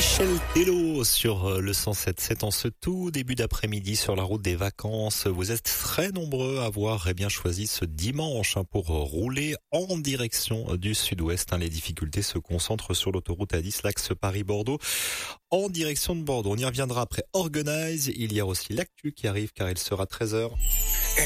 Michel Tello sur le 107.7 en ce tout début d'après-midi sur la route des vacances. Vous êtes très nombreux à avoir bien choisi ce dimanche pour rouler en direction du sud-ouest. Les difficultés se concentrent sur l'autoroute A10, l'axe Paris-Bordeaux, en direction de Bordeaux. On y reviendra après Organize. Il y a aussi l'actu qui arrive car il sera 13h.